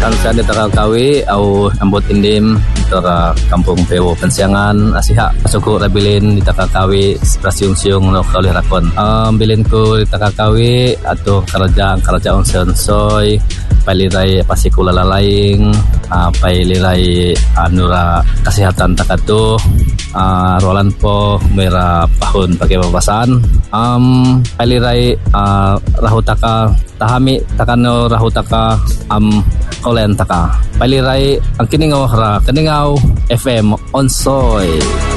Tansa di Takakawi au ambot indim tara kampung Pewo Pensiangan asiha suku rabilin di Takakawi rasiung-siung no kaulih rakon. Bilin ko di Takakawi atau kerajaan sensoi pailirai pasikula lalaing pailirai anura kesehatan takatu rolan po mera pahun pakai babasan pailirai rahutaka tahami takano rahutaka kolen taka pailirai ang kiningaw FM Onsoy.